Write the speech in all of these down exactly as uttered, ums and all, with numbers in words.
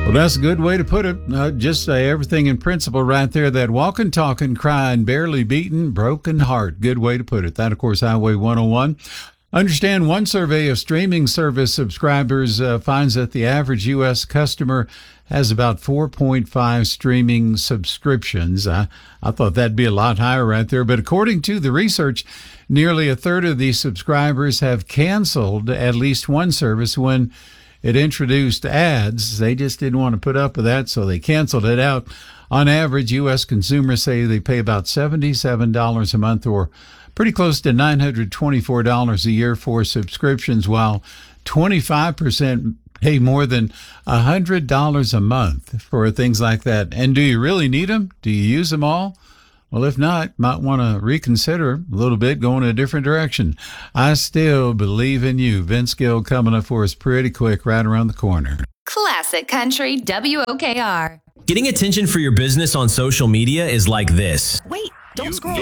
Well, that's a good way to put it. Uh, just say everything in principle right there. That walking, talking, crying, barely beaten, broken heart. Good way to put it. That, of course, Highway one oh one. Understand one survey of streaming service subscribers uh, finds that the average U S customer has about four point five streaming subscriptions. I, I thought that'd be a lot higher right there. But according to the research, nearly a third of these subscribers have canceled at least one service when it introduced ads. They just didn't want to put up with that, so they canceled it out. On average, U S consumers say they pay about seventy-seven dollars a month, or pretty close to nine hundred twenty-four dollars a year for subscriptions, while twenty-five percent pay more than one hundred dollars a month for things like that. And do you really need them? Do you use them all? Well, if not, might want to reconsider a little bit, going in a different direction. I still believe in you. Vince Gill coming up for us pretty quick, right around the corner. Classic Country W O K R. Getting attention for your business on social media is like this. Wait, don't scroll.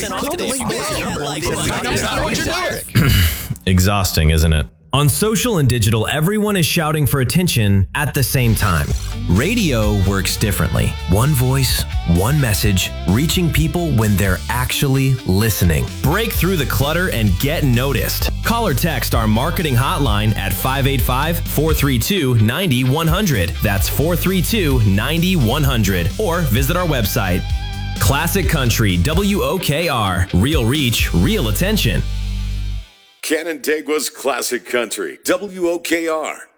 Exhausting, isn't it? On social and digital, everyone is shouting for attention at the same time. Radio works differently. One voice, one message, reaching people when they're actually listening. Break through the clutter and get noticed. Call or text our marketing hotline at five eight five, four three two, nine one zero zero. That's four three two, nine one zero zero. Or visit our website. Classic Country W O K R. Real reach, real attention. Canandaigua's Classic Country W O K R.